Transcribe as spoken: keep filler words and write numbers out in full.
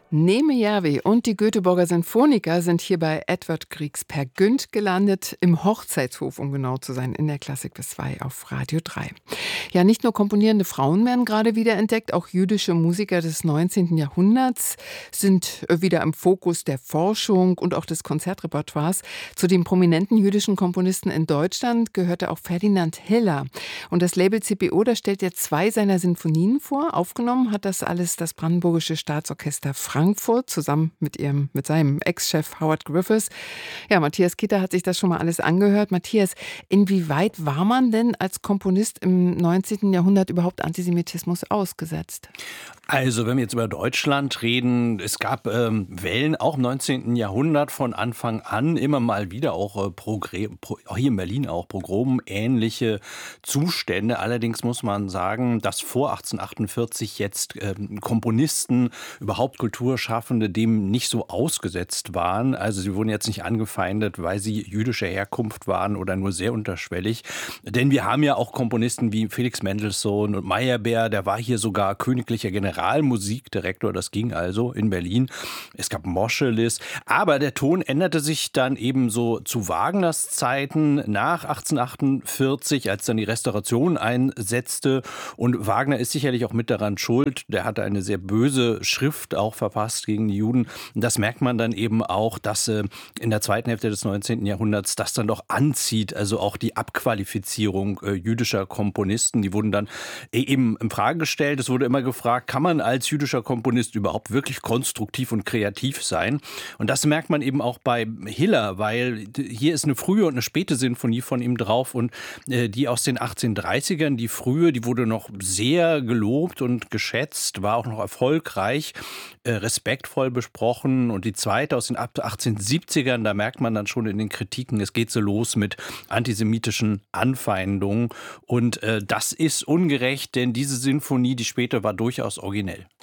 Neme Järvi und die Göteborger Sinfoniker sind hier bei Edvard Griegs Per Gynt gelandet, im Hochzeitshof, um genau zu sein, in der Klassik bis zwei auf Radio drei. Ja, nicht nur komponierende Frauen werden gerade wieder entdeckt, auch jüdische Musiker des neunzehnten Jahrhunderts sind wieder im Fokus der Forschung und auch des Konzertrepertoires. Zu den prominenten jüdischen Komponisten in Deutschland gehörte auch Ferdinand Hiller. Und das Label C P O, das stellt jetzt zwei seiner Sinfonien vor. Aufgenommen hat das alles das Brandenburgische Staatsorchester Frankfurt zusammen mit ihrem, mit seinem Ex-Chef Howard Griffiths. Ja, Matthias Kitter hat sich das schon mal alles angehört. Matthias, inwieweit war man denn als Komponist im neunzehnten Jahrhundert überhaupt Antisemitismus ausgesetzt? Also, wenn wir jetzt über Deutschland reden, es gab ähm, Wellen auch im neunzehnten Jahrhundert von Anfang an immer mal wieder auch, äh, Progre Pro auch hier in Berlin auch Pogromen-ähnliche Zustände. Allerdings muss man sagen, dass vor achtzehnhundertachtundvierzig jetzt ähm, Komponisten, überhaupt Kulturschaffende dem nicht so ausgesetzt waren. Also sie wurden jetzt nicht angefeindet, weil sie jüdischer Herkunft waren oder nur sehr unterschwellig. Denn wir haben ja auch Komponisten wie Felix Mendelssohn und Meyerbeer, der war hier sogar königlicher Generalmusikdirektor, das ging also in Berlin. Es gab Moscheles, aber der Ton änderte sich dann eben so zu Wagners Zeiten nach achtzehnhundertachtundvierzig, als dann die Restauration einsetzte, und Wagner ist sicherlich auch mit daran schuld. Der hatte eine sehr böse Schrift auch verfasst gegen die Juden. Und das merkt man dann eben auch, dass äh, in der zweiten Hälfte des neunzehnten Jahrhunderts das dann doch anzieht, also auch die Abqualifizierung äh, jüdischer Komponisten, die wurden dann äh, eben in Frage gestellt. Es wurde immer gefragt, kann man als jüdischer Komponist überhaupt wirklich konstruktiv und kreativ sein? Und das merkt man eben auch bei Hiller, weil hier ist eine frühe und eine späte Sinfonie von ihm drauf, und äh, die aus den achtzehnhundertdreißigern, die frühe, die wurde noch sehr gelobt und geschätzt, war auch noch erfolgreich, äh, respektvoll besprochen, und die zweite aus den achtzehnhundertsiebzigern, da merkt man dann schon in den Kritiken, es geht so los mit antisemitischen Anfeindungen, und äh, das ist ungerecht, denn diese Sinfonie, die später, war durchaus originell.